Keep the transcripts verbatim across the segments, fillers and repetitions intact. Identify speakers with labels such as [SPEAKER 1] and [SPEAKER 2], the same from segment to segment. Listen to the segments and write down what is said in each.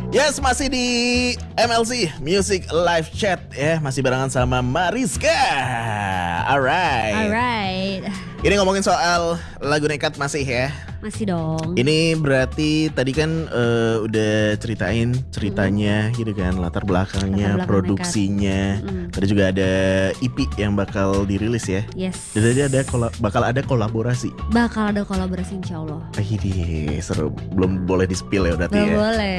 [SPEAKER 1] Yes, masih di M L C Music Live Chat ya, masih barengan sama Mariska. Alright.
[SPEAKER 2] Alright.
[SPEAKER 1] Ini ngomongin soal lagu Nekat masih ya.
[SPEAKER 2] Masih dong.
[SPEAKER 1] Ini berarti tadi kan uh, udah ceritain ceritanya mm. gitu kan, latar belakangnya, latar belakang produksinya. Mm. Tadi juga ada E P yang bakal dirilis ya.
[SPEAKER 2] Yes.
[SPEAKER 1] Jadi ada kola- bakal ada kolaborasi.
[SPEAKER 2] Bakal ada kolaborasi insya Allah.
[SPEAKER 1] Ini seru. Belum boleh di-spill ya berarti
[SPEAKER 2] Belum
[SPEAKER 1] ya.
[SPEAKER 2] boleh.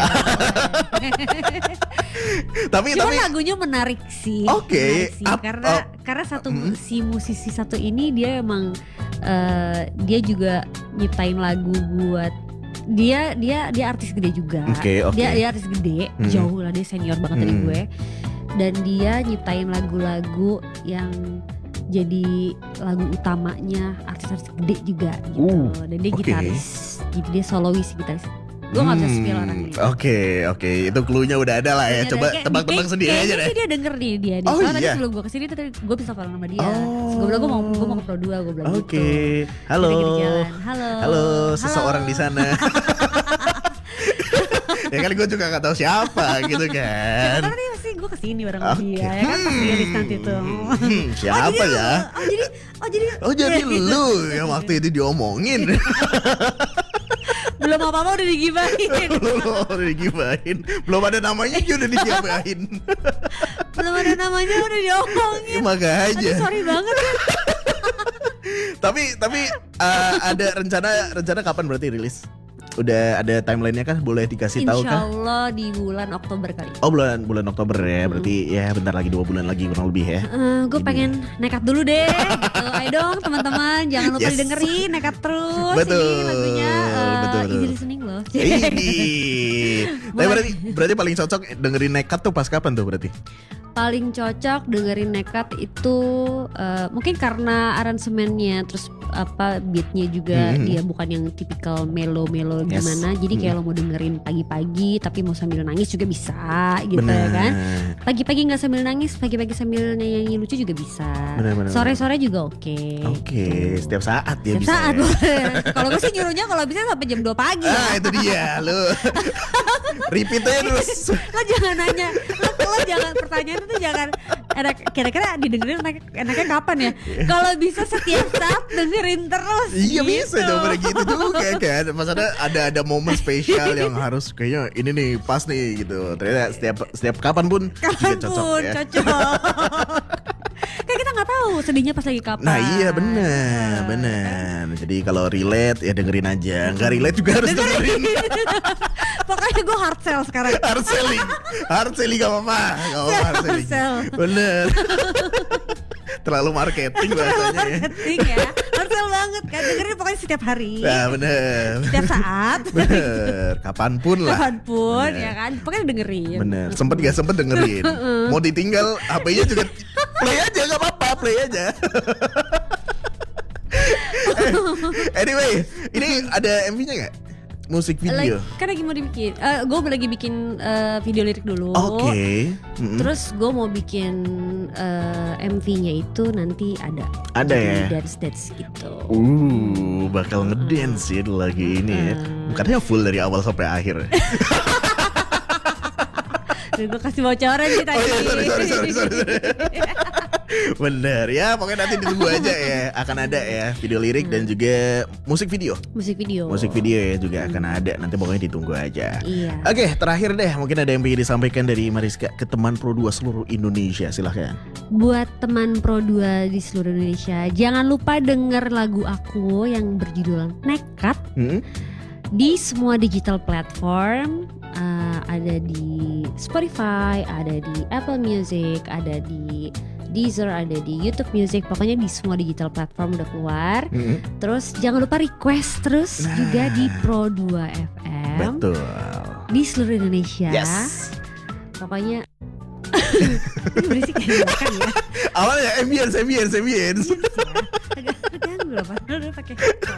[SPEAKER 1] tapi
[SPEAKER 2] Cuma
[SPEAKER 1] tapi
[SPEAKER 2] lagunya menarik sih.
[SPEAKER 1] Oke.
[SPEAKER 2] Okay. Karena oh. karena satu mm. si musisi satu ini dia emang uh, dia juga nyiptain lagu buat dia dia dia artis gede juga.
[SPEAKER 1] Okay, okay.
[SPEAKER 2] Dia dia artis gede, hmm. jauh lah, dia senior banget hmm. dari gue. Dan dia nyiptain lagu-lagu yang jadi lagu utamanya artis-artis gede juga gitu. Uh, Dan dia okay. gitaris. Jadi dia solois gitaris. Gue gak bisa spill orang ini.
[SPEAKER 1] Oke oke, itu cluenya udah ada lah ya. Coba tebak-tebak sendiri aja deh.
[SPEAKER 2] Dia denger nih dia. dia.
[SPEAKER 1] Oh,
[SPEAKER 2] Soalnya
[SPEAKER 1] iya.
[SPEAKER 2] tadi sebelum gue kesini tadi gue bisa follow sama dia. Oh. Gue bilang gue mau gue mau ke Pro dua, gue bilang
[SPEAKER 1] okay.
[SPEAKER 2] gitu.
[SPEAKER 1] Oke. Halo.
[SPEAKER 2] Halo.
[SPEAKER 1] Halo. Seseorang di sana. Ya kan gue juga gak tahu siapa gitu kan.
[SPEAKER 2] Karena dia pasti gue kesini bareng okay. dia ya kan pas rilis nanti tuh.
[SPEAKER 1] Hmm, siapa
[SPEAKER 2] oh, jadi,
[SPEAKER 1] ya?
[SPEAKER 2] Oh jadi oh jadi
[SPEAKER 1] Oh jadi lu yang waktu itu diomongin.
[SPEAKER 2] Belum apa-apa udah digibahin.
[SPEAKER 1] Belum udah digibahin. Belum ada namanya juga udah digibahin.
[SPEAKER 2] Belum ada namanya udah diomongin.
[SPEAKER 1] Ya, makanya.
[SPEAKER 2] Aduh, sorry banget ya.
[SPEAKER 1] tapi tapi uh, ada rencana rencana kapan berarti rilis? Udah ada timelinenya kah? Boleh dikasih tahu kah?
[SPEAKER 2] Insya Allah di bulan Oktober kali.
[SPEAKER 1] Oh bulan bulan Oktober ya, berarti hmm. ya bentar lagi dua bulan lagi kurang lebih ya.
[SPEAKER 2] Uh, gue pengen nekat dulu deh. Gitu. Ayo dong teman-teman, jangan lupa yes. didengerin nekat terus.
[SPEAKER 1] Betul.
[SPEAKER 2] Ini lagunya uh,
[SPEAKER 1] betul, betul.
[SPEAKER 2] easy listening loh.
[SPEAKER 1] Ini. Tapi berarti berarti paling cocok dengerin nekat tuh pas kapan tuh berarti?
[SPEAKER 2] Paling cocok dengerin nekat itu uh, mungkin karena aransemennya terus apa beatnya juga mm-hmm. dia bukan yang tipikal melo-melo yes. gimana. Jadi kayak mm-hmm. lo mau dengerin pagi-pagi tapi mau sambil nangis juga bisa gitu. Bener. Ya kan. Pagi-pagi nggak sambil nangis, pagi-pagi sambil nyanyi lucu juga bisa. Bener, bener, Sore-sore juga oke. Okay.
[SPEAKER 1] Oke, okay. Setiap saat ya
[SPEAKER 2] Setiap
[SPEAKER 1] bisa.
[SPEAKER 2] Saat
[SPEAKER 1] ya.
[SPEAKER 2] Kalau gue sih nyuruhnya kalau bisa sampai jam dua pagi.
[SPEAKER 1] Ah ya. Itu dia lo. Repeat aja terus.
[SPEAKER 2] Lo jangan nanya, lo, lo jangan pertanyaan itu jangan enak, kira-kira didengerin enak, enaknya kapan ya? Kalau bisa setiap saat dengerin terus.
[SPEAKER 1] Iya
[SPEAKER 2] gitu.
[SPEAKER 1] Bisa coba gitu juga kan. Maksudnya ada ada momen spesial yang harus kayaknya ini nih pas nih gitu. Ternyata setiap setiap kapan pun
[SPEAKER 2] kapan
[SPEAKER 1] juga cocok
[SPEAKER 2] pun,
[SPEAKER 1] ya.
[SPEAKER 2] Cocok. Kayak kita nggak tahu sedihnya pas lagi kapan.
[SPEAKER 1] Nah iya benar benar. Jadi kalau relate ya dengerin aja. Nggak relate juga harus dengerin.
[SPEAKER 2] Pokoknya gue hard sell sekarang.
[SPEAKER 1] Hard selling, hard selling gak apa-apa, gak apa-apa hard selling. Bener. Terlalu marketing bahasanya.
[SPEAKER 2] Terlalu marketing ya. Hard sell banget kan. Dengerin pokoknya setiap hari.
[SPEAKER 1] Nah bener.
[SPEAKER 2] Setiap saat.
[SPEAKER 1] Bener. Kapanpun lah.
[SPEAKER 2] Kapanpun bener. Ya kan. Pokoknya dengerin.
[SPEAKER 1] Bener. Sempet gak sempet dengerin. Mau ditinggal H P-nya juga play aja gak apa-apa. Play aja. Anyway, ini ada M V-nya gak? Musik video.
[SPEAKER 2] Like, kan lagi mau dibikin. Uh, gue lagi bikin uh, video lirik dulu.
[SPEAKER 1] Oke. Okay. Mm-hmm.
[SPEAKER 2] Terus gue mau bikin uh, M V-nya itu nanti ada.
[SPEAKER 1] Ada ya.
[SPEAKER 2] Dance dance gitu.
[SPEAKER 1] Uh, bakal ngedance ya lagi ini ya. Bukannya full dari awal sampai akhir.
[SPEAKER 2] Gue kasih bocoran sih tadi.
[SPEAKER 1] Oh iya, sorry sorry sorry sorry. Bener ya, pokoknya nanti ditunggu aja ya. Akan ada ya video lirik hmm. dan juga musik video.
[SPEAKER 2] Musik video.
[SPEAKER 1] Musik video ya juga hmm. akan ada. Nanti pokoknya ditunggu aja.
[SPEAKER 2] Iya.
[SPEAKER 1] Oke, terakhir deh, mungkin ada yang ingin disampaikan dari Mariska ke teman Pro dua seluruh Indonesia, silahkan.
[SPEAKER 2] Buat teman Pro dua di seluruh Indonesia, jangan lupa denger lagu aku yang berjudul Nekat hmm? di semua digital platform. Uh, ada di Spotify, ada di Apple Music, ada di Deezer, ada di YouTube Music. Pokoknya di semua digital platform udah keluar. Mm-hmm. Terus jangan lupa request terus nah. juga di Pro dua F M.
[SPEAKER 1] Betul.
[SPEAKER 2] Di seluruh Indonesia.
[SPEAKER 1] Yes.
[SPEAKER 2] Pokoknya ini berisik kayak makan ya.
[SPEAKER 1] Awalnya ambience, ambience, ambience.
[SPEAKER 2] Agak terganggu loh, Pak. Udah pakai.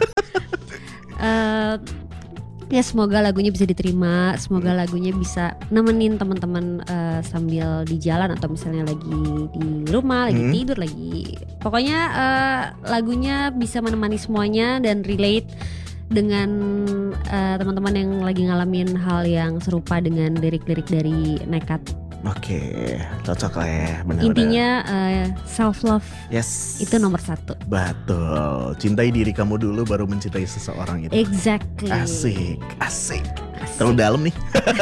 [SPEAKER 2] Eh Ya semoga lagunya bisa diterima, semoga lagunya bisa nemenin teman-teman uh, sambil di jalan atau misalnya lagi di rumah, lagi hmm. tidur, lagi. Pokoknya uh, lagunya bisa menemani semuanya dan relate dengan uh, teman-teman yang lagi ngalamin hal yang serupa dengan lirik-lirik dari Nekat.
[SPEAKER 1] Oke, cocok lah ya, benar-benar.
[SPEAKER 2] Intinya uh, self love,
[SPEAKER 1] yes,
[SPEAKER 2] itu nomor satu.
[SPEAKER 1] Betul, cintai diri kamu dulu baru mencintai seseorang itu.
[SPEAKER 2] Exactly.
[SPEAKER 1] Asik, asik. Terlalu dalam nih.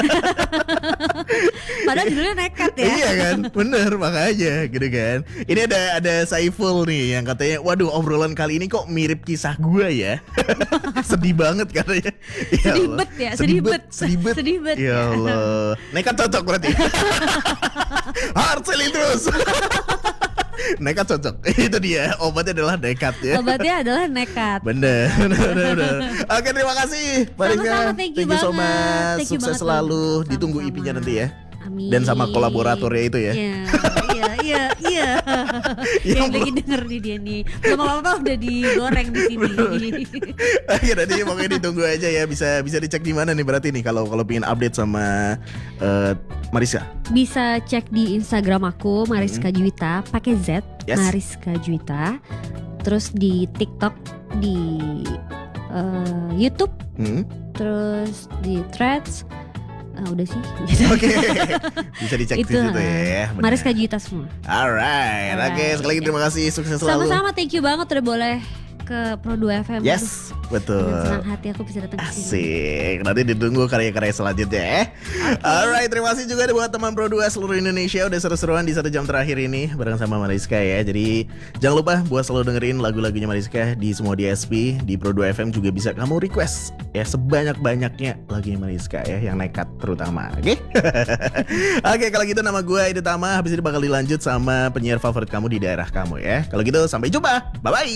[SPEAKER 2] Padahal judulnya Nekat ya.
[SPEAKER 1] Iya kan, bener makanya gitu kan. Ini ada ada Saiful nih yang katanya, waduh obrolan kali ini kok mirip kisah gue ya. Sedih banget katanya. Ya
[SPEAKER 2] sedih
[SPEAKER 1] Allah.
[SPEAKER 2] bet ya,
[SPEAKER 1] sedih bet,
[SPEAKER 2] sedih bet, sedih bet.
[SPEAKER 1] Ya Allah, Nekat cocok berarti. Hard selling terus. Nekat cocok. Itu dia, obatnya adalah nekat ya.
[SPEAKER 2] Obatnya adalah nekat.
[SPEAKER 1] Bener, bener, bener. Oke, terima kasih
[SPEAKER 2] Sama-sama, thank you,
[SPEAKER 1] thank you so
[SPEAKER 2] banget.
[SPEAKER 1] much.
[SPEAKER 2] Thank you
[SPEAKER 1] Sukses
[SPEAKER 2] banget,
[SPEAKER 1] selalu.
[SPEAKER 2] Sama-sama.
[SPEAKER 1] Ditunggu I P-nya nanti ya.
[SPEAKER 2] Amin.
[SPEAKER 1] Dan sama kolaboratornya itu ya.
[SPEAKER 2] Iya, iya, iya, iya. Yang lagi denger nih dia nih. Belum apa-apa udah digoreng di sini.
[SPEAKER 1] Oke, nanti pokoknya ditunggu aja ya. Bisa bisa dicek di mana nih berarti nih kalau kalau pengen update sama uh, Mariska.
[SPEAKER 2] Bisa cek di Instagram aku Mariska mm-hmm. Juwita pakai Z, yes. Mariska Juwita. Terus di TikTok, di uh, YouTube, mm-hmm. terus di Threads. Uh, udah sih.
[SPEAKER 1] Oke, okay. Bisa dicek di situ ya.
[SPEAKER 2] Bener. Mariska Juwita semua.
[SPEAKER 1] Alright, Alright. Oke, okay, sekali lagi terima kasih, sukses selalu.
[SPEAKER 2] Sama-sama, thank you banget udah boleh ke Pro dua F M.
[SPEAKER 1] Yes, aduh, betul.
[SPEAKER 2] Dengan senang hati aku bisa datang ke sini.
[SPEAKER 1] Asik. Nanti ditunggu karya-karya selanjutnya ya. Okay. Alright, terima kasih juga buat teman Pro dua seluruh Indonesia udah seru-seruan di satu jam terakhir ini bareng sama Mariska ya. Jadi jangan lupa buat selalu dengerin lagu-lagunya Mariska di semua D S P, di Pro dua F M juga bisa kamu request ya sebanyak-banyaknya lagunya Mariska ya, yang nekat terutama. Oke. Okay? Oke, okay, kalau gitu nama gue Edo Tama. Habis ini bakal dilanjut sama penyiar favorit kamu di daerah kamu ya. Kalau gitu sampai jumpa. Bye bye.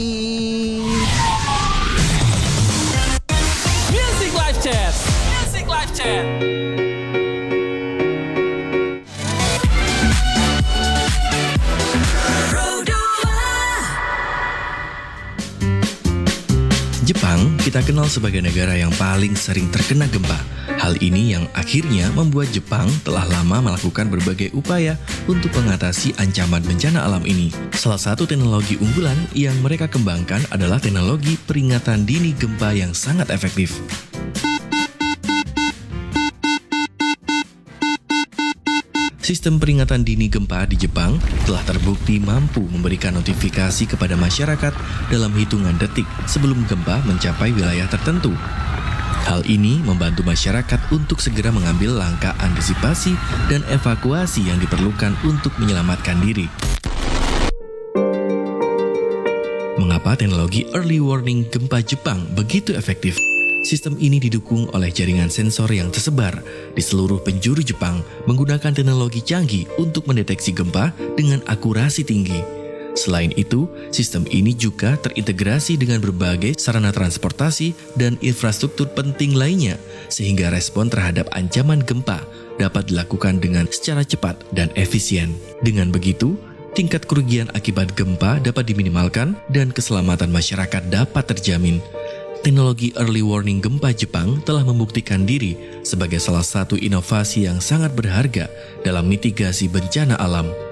[SPEAKER 3] Music Live Chat. Music Live Chat.
[SPEAKER 4] Jepang kita kenal sebagai negara yang paling sering terkena gempa. Hal ini yang akhirnya membuat Jepang telah lama melakukan berbagai upaya untuk mengatasi ancaman bencana alam ini. Salah satu teknologi unggulan yang mereka kembangkan adalah teknologi peringatan dini gempa yang sangat efektif. Sistem peringatan dini gempa di Jepang telah terbukti mampu memberikan notifikasi kepada masyarakat dalam hitungan detik sebelum gempa mencapai wilayah tertentu. Hal ini membantu masyarakat untuk segera mengambil langkah antisipasi dan evakuasi yang diperlukan untuk menyelamatkan diri. Mengapa teknologi early warning gempa Jepang begitu efektif? Sistem ini didukung oleh jaringan sensor yang tersebar di seluruh penjuru Jepang menggunakan teknologi canggih untuk mendeteksi gempa dengan akurasi tinggi. Selain itu, sistem ini juga terintegrasi dengan berbagai sarana transportasi dan infrastruktur penting lainnya, sehingga respon terhadap ancaman gempa dapat dilakukan dengan secara cepat dan efisien. Dengan begitu, tingkat kerugian akibat gempa dapat diminimalkan dan keselamatan masyarakat dapat terjamin. Teknologi early warning gempa Jepang telah membuktikan diri sebagai salah satu inovasi yang sangat berharga dalam mitigasi bencana alam.